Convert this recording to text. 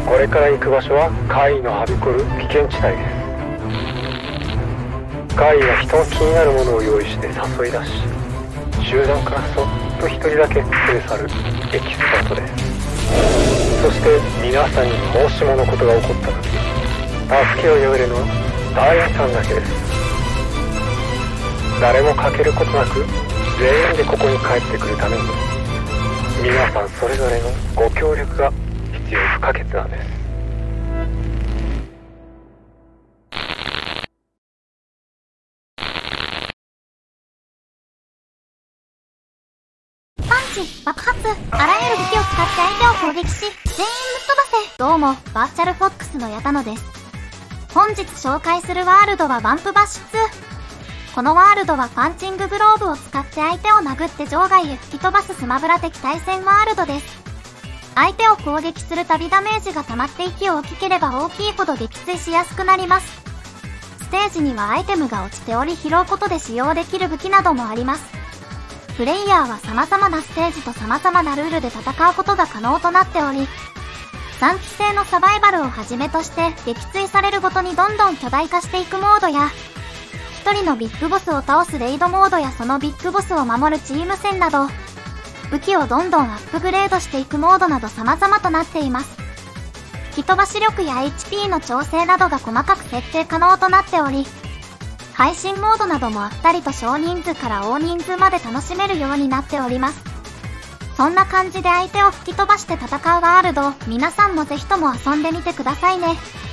これから行く場所は怪異のはびこる危険地帯です。怪異は人の気になるものを用意して誘い出し、集団からそっと一人だけ連れ去るエキスパートです。そして皆さんにもしものことが起こった時、助けを呼べるのはダイアさんだけです。誰も欠けることなく全員でここに帰ってくるために、皆さんそれぞれのご協力が必要不可欠なんです。 パンチ、爆発、あらゆる武器を使って相手を攻撃し、全員ぶっ飛ばせ。どうも、バーチャルフォックスのヤタノです。本日紹介するワールドはワンプバッシュ2。このワールドはパンチンググローブを使って相手を殴って場外へ吹き飛ばすスマブラ的対戦ワールドです。相手を攻撃するたびダメージが溜まって息を大きければ大きいほど撃墜しやすくなります。ステージにはアイテムが落ちており、拾うことで使用できる武器などもあります。プレイヤーは様々なステージと様々なルールで戦うことが可能となっており、3期生のサバイバルをはじめとして撃墜されるごとにどんどん巨大化していくモードや、一人のビッグボスを倒すレイドモードやそのビッグボスを守るチーム戦など、武器をどんどんアップグレードしていくモードなど様々となっています。吹き飛ばし力や HP の調整などが細かく設定可能となっており、配信モードなどもあったりと少人数から大人数まで楽しめるようになっております。そんな感じで相手を吹き飛ばして戦うワールド、皆さんもぜひとも遊んでみてくださいね。